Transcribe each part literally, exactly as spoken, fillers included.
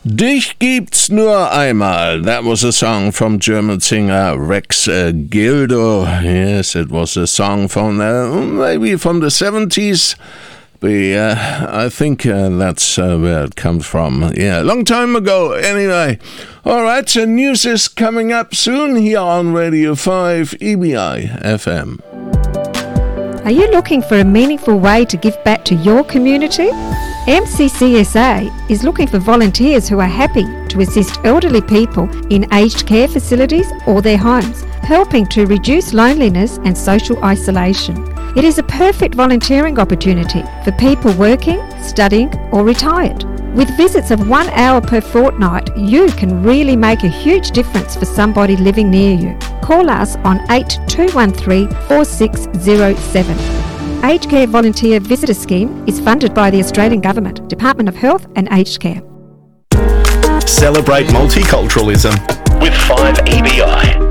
Dich gibt's nur einmal. That was a song from German singer Rex uh, Gildo. Yes, it was a song from uh, maybe from the seventies. But uh, I think uh, that's uh, where it comes from. Yeah, long time ago. Anyway, all right. So news is coming up soon here on Radio five E B I F M. Are you looking for a meaningful way to give back to your community? M C C S A is looking for volunteers who are happy to assist elderly people in aged care facilities or their homes, helping to reduce loneliness and social isolation. It is a perfect volunteering opportunity for people working, studying or retired. With visits of one hour per fortnight, you can really make a huge difference for somebody living near you. Call us on eight two one three, four six zero seven. Aged Care Volunteer Visitor Scheme is funded by the Australian Government, Department of Health and Aged Care. Celebrate multiculturalism with five E B I.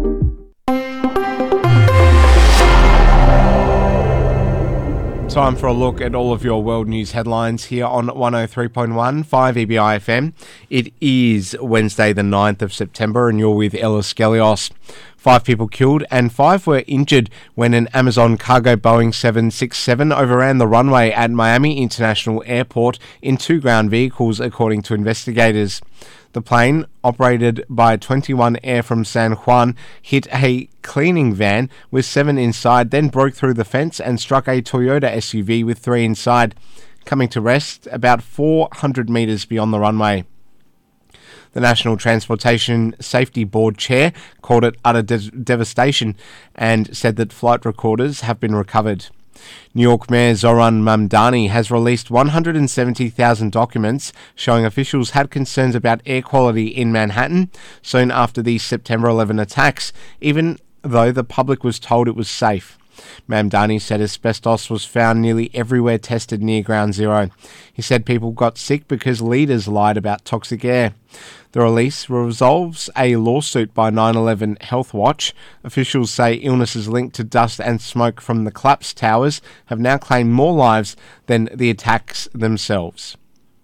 Time for a look at all of your world news headlines here on one oh three point one, five E B I F M. It is Wednesday the ninth of September and you're with Ella Skelios. Five people killed and five were injured when an Amazon cargo Boeing seven sixty-seven overran the runway at Miami International Airport in two ground vehicles, according to investigators. The plane, operated by twenty-one Air from San Juan, hit a cleaning van with seven inside, then broke through the fence and struck a Toyota S U V with three inside, coming to rest about four hundred metres beyond the runway. The National Transportation Safety Board chair called it utter de- devastation and said that flight recorders have been recovered. New York Mayor Zoran Mamdani has released one hundred seventy thousand documents showing officials had concerns about air quality in Manhattan soon after the September eleventh attacks, even though the public was told it was safe. Mamdani said asbestos was found nearly everywhere tested near Ground Zero. He said people got sick because leaders lied about toxic air. The release resolves a lawsuit by nine eleven Health Watch. Officials say illnesses linked to dust and smoke from the collapsed towers have now claimed more lives than the attacks themselves.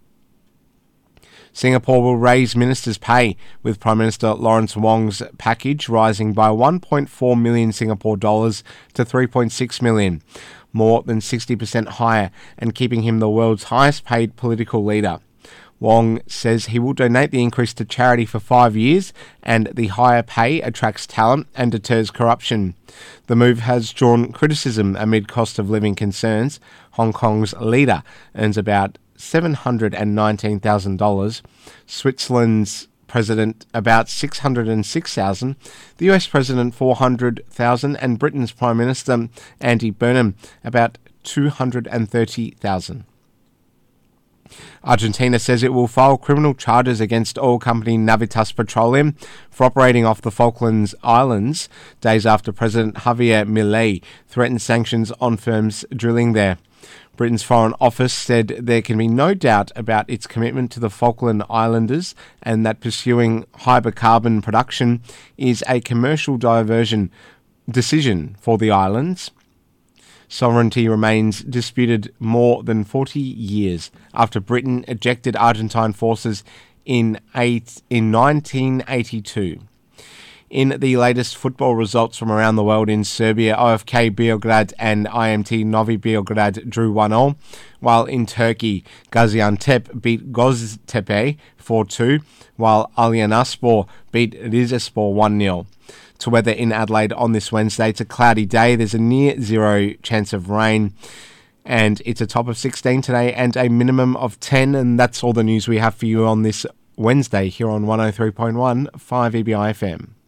Singapore will raise ministers' pay, with Prime Minister Lawrence Wong's package rising by one point four million Singapore dollars to three point six million, more than sixty percent higher, and keeping him the world's highest paid political leader. Wong says he will donate the increase to charity for five years, and the higher pay attracts talent and deters corruption. The move has drawn criticism amid cost of living concerns. Hong Kong's leader earns about seven hundred nineteen thousand dollars, Switzerland's president about six hundred six thousand dollars, the U S president four hundred thousand dollars, and Britain's Prime Minister Andy Burnham about two hundred thirty thousand dollars. Argentina says it will file criminal charges against oil company Navitas Petroleum for operating off the Falklands Islands, days after President Javier Milei threatened sanctions on firms drilling there. Britain's Foreign Office said there can be no doubt about its commitment to the Falkland Islanders and that pursuing hydrocarbon production is a commercial diversion decision for the islands. Sovereignty remains disputed more than forty years after Britain ejected Argentine forces in, eight, in nineteen eighty-two. In the latest football results from around the world, in Serbia, O F K Beograd and I M T Novi Beograd drew one all, while in Turkey, Gaziantep beat Göztepe four two, while Aliyanaspor beat Rizespor one nil. To weather in Adelaide on this Wednesday, it's a cloudy day. There's a near zero chance of rain, and it's a top of sixteen today and a minimum of ten, and that's all the news we have for you on this Wednesday here on one oh three point one, five E B I F M.